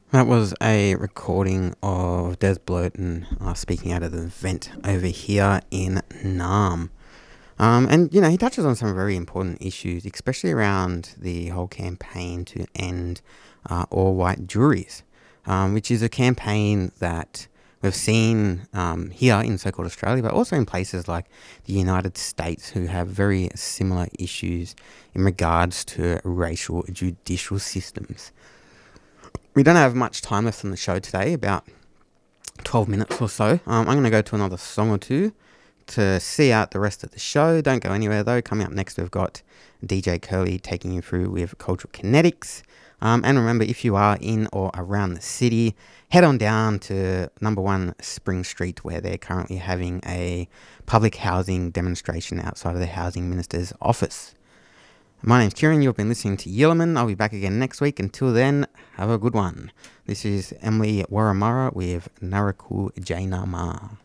That was a recording of Des Blurton speaking out of the event over here in Naarm. He touches on some very important issues, especially around the whole campaign to end all white juries, which is a campaign that we've seen here in so-called Australia, but also in places like the United States who have very similar issues in regards to racial judicial systems. We don't have much time left on the show today, about 12 minutes or so. I'm going to go to another song or two to see out the rest of the show. Don't go anywhere though. Coming up next, we've got DJ Curly taking you through with Cultural Kinetics. And remember, if you are in or around the city, head on down to number 1 Spring Street, where they're currently having a public housing demonstration outside of the Housing Minister's office. My name's Kieran, you've been listening to Yilliman. I'll be back again next week. Until then, have a good one. This is Emily Waramara with Naraku Jainama.